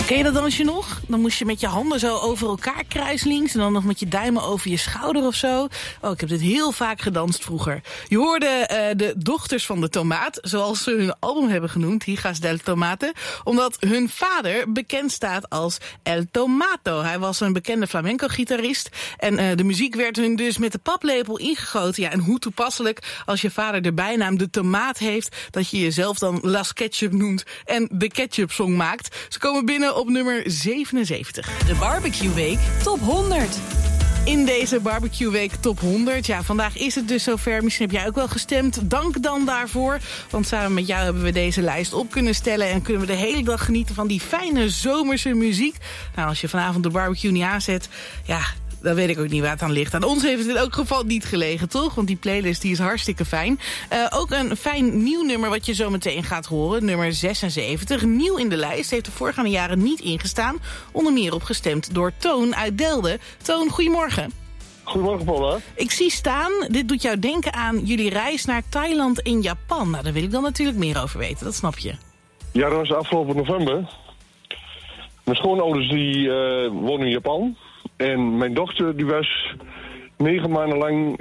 Ken je dat dansje nog? Dan moest je met je handen zo over elkaar kruislinks... en dan nog met je duimen over je schouder of zo. Oh, ik heb dit heel vaak gedanst vroeger. Je hoorde de Dochters van de Tomaat, zoals ze hun album hebben genoemd... Hijas del Tomate, omdat hun vader bekend staat als El Tomato. Hij was een bekende flamenco-gitarist... en de muziek werd hun dus met de paplepel ingegoten. Ja, en hoe toepasselijk als je vader de bijnaam de tomaat heeft... dat je jezelf dan Las Ketchup noemt en de Ketchup-song maakt. Ze komen binnen op nummer 77. De Barbecue Week Top 100. In deze Barbecue Week Top 100. Ja, vandaag is het dus zover. Misschien heb jij ook wel gestemd. Dank dan daarvoor. Want samen met jou hebben we deze lijst op kunnen stellen... en kunnen we de hele dag genieten van die fijne zomerse muziek. Nou, als je vanavond de barbecue niet aanzet... ja, dan weet ik ook niet waar het aan ligt. Aan ons heeft het in elk geval niet gelegen, toch? Want die playlist die is hartstikke fijn. Ook een fijn nieuw nummer wat je zo meteen gaat horen. Nummer 76. Nieuw in de lijst. Heeft de voorgaande jaren niet ingestaan. Onder meer opgestemd door Toon uit Delden. Toon, goedemorgen. Goedemorgen, Paula. Ik zie staan, dit doet jou denken aan jullie reis naar Thailand en Japan. Nou, daar wil ik dan natuurlijk meer over weten. Dat snap je. Ja, dat was afgelopen november. Mijn schoonouders die wonen in Japan. En mijn dochter die was 9 maanden lang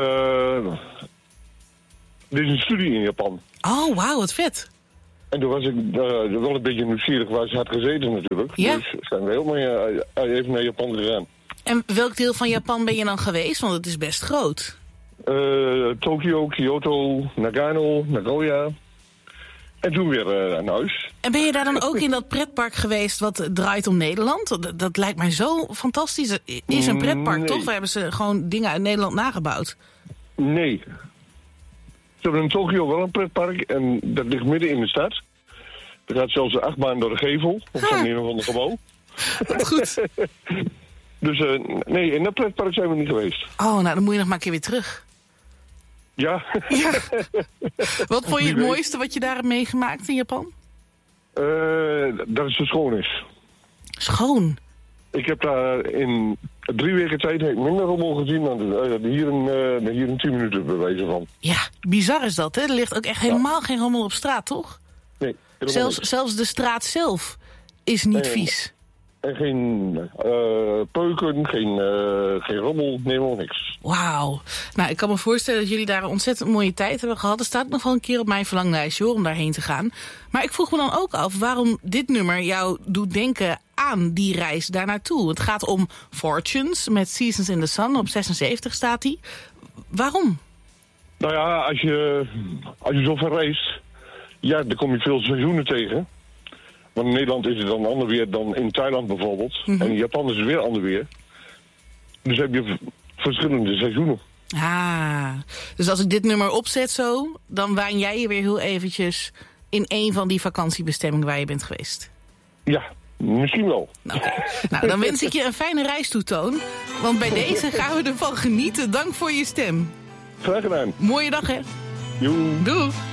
deed een studie in Japan. Oh, wauw, wat vet. En toen was ik wel een beetje nieuwsgierig waar ze had gezeten natuurlijk. Ja. Dus zijn we helemaal even naar Japan gegaan. En welk deel van Japan ben je dan geweest? Want het is best groot. Tokio, Kyoto, Nagano, Nagoya. En toen weer naar huis. En ben je daar dan ook in dat pretpark geweest wat draait om Nederland? Dat lijkt mij zo fantastisch. Het is een pretpark, nee. toch? Daar hebben ze gewoon dingen uit Nederland nagebouwd. Nee. Ze hebben in Tokio wel een pretpark en dat ligt midden in de stad. Er gaat zelfs een achtbaan door de gevel, of zo'n een of ander gebouw. Wat goed. Dus nee, in dat pretpark zijn we niet geweest. Oh, nou dan moet je nog maar een keer weer terug. Ja. Ja. Wat vond je het mooiste wat je daar hebt meegemaakt in Japan? Dat het zo schoon is. Schoon? Ik heb daar in 3 weken tijd minder rommel gezien dan hier in 10 minuten bij wijze van. Ja, bizar is dat, hè? Er ligt ook echt helemaal geen rommel op straat, toch? Nee. Zelfs de straat zelf is niet vies. En geen peuken, geen rommel, nee, helemaal niks. Wauw. Nou, ik kan me voorstellen dat jullie daar een ontzettend mooie tijd hebben gehad. Er staat nog wel een keer op mijn verlanglijstje hoor, om daarheen te gaan. Maar ik vroeg me dan ook af waarom dit nummer jou doet denken aan die reis daar naartoe. Het gaat om Fortunes met Seasons in the Sun. Op 76 staat die. Waarom? Nou ja, als je zo ver reist, ja, dan kom je veel seizoenen tegen. Want in Nederland is het dan ander weer dan in Thailand bijvoorbeeld. Mm-hmm. En in Japan is het weer ander weer. Dus heb je verschillende seizoenen. Ah, dus als ik dit nummer opzet zo, dan waan jij je weer heel eventjes in een van die vakantiebestemmingen waar je bent geweest. Ja, misschien wel. Nou, dan wens ik je een fijne reis toe, Toon. Want bij deze gaan we ervan genieten. Dank voor je stem. Graag gedaan. Mooie dag, hè? Joe. Doei.